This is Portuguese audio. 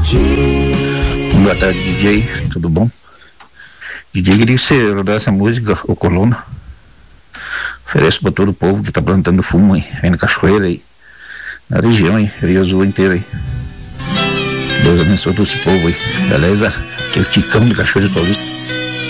Boa tarde, DJ, tudo bom? DJ, queria que você rodasse a música, o Coluna. Ofereço para todo o povo que tá plantando fumo aí na cachoeira aí, na região aí, Rio Azul inteiro aí. Deus abençoe todo esse povo aí, beleza? Que é o Ticão de Cachoeira Paulista.